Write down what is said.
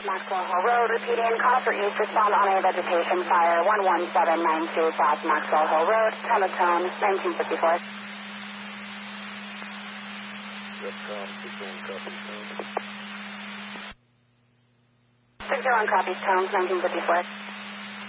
Maxwell Hill Road, repeating, call for east, respond on a vegetation fire, 11792 South Maxwell Hill Road, Teletone, 1954. Repcom, 61 copies, tone. 61 copies, Tones, 1954.